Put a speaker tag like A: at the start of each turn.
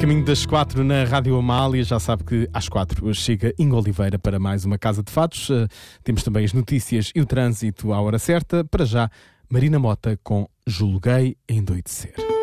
A: caminho das 4 na Rádio Amália. Já sabe que às 4 chega Ingo Oliveira para mais uma Casa de Fatos. Temos também as notícias e o trânsito à hora certa. Para já, Marina Mota com Julguei Endoidecer.